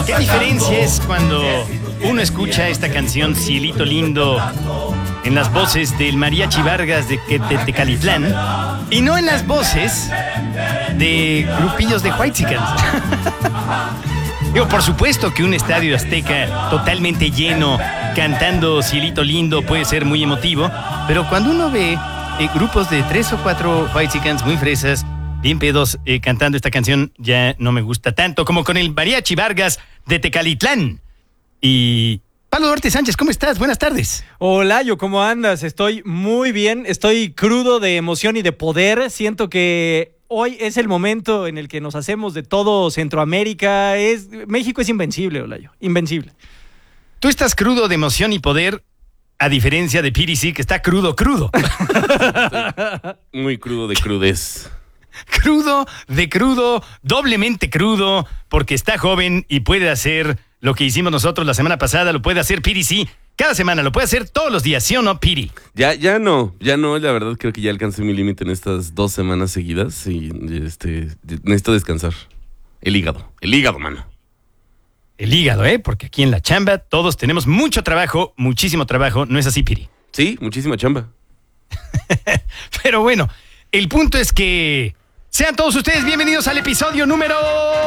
¿Qué diferencia es cuando uno escucha esta canción Cielito Lindo en las voces del Mariachi Vargas de Tecalitlán y no en las voces de grupillos de Whitexicans? Digo, por supuesto que un estadio Azteca totalmente lleno cantando Cielito Lindo puede ser muy emotivo, pero cuando uno ve grupos de 3 o 4 Whitexicans muy fresas, bien pedos, cantando esta canción, ya no me gusta tanto como con el Mariachi Vargas de Tecalitlán. Y Pablo Duarte Sánchez, ¿cómo estás? Buenas tardes. Hola, ¿cómo andas? Estoy muy bien, estoy crudo de emoción y de poder. Siento que hoy es el momento en el que nos hacemos de todo Centroamérica. México es invencible, Olayo, invencible. Tú estás crudo de emoción y poder, a diferencia de PDC, que está crudo. Muy crudo de crudez. Crudo de crudo, doblemente crudo, porque está joven y puede hacer lo que hicimos nosotros la semana pasada, lo puede hacer PDC cada semana, lo puede hacer todos los días, ¿sí o no, Piri? Ya no, la verdad creo que ya alcancé mi límite en estas 2 semanas seguidas y necesito descansar. El hígado, mano. El hígado, porque aquí en la chamba todos tenemos mucho trabajo, muchísimo trabajo, ¿no es así, Piri? Sí, muchísima chamba. Pero bueno, el punto es que sean todos ustedes bienvenidos al episodio número